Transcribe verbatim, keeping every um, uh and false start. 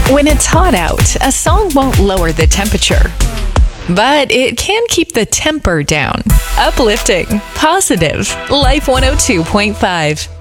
When it's hot out, a song won't lower the temperature, but it can keep the temper down. Uplifting, positive, Life one oh two point five.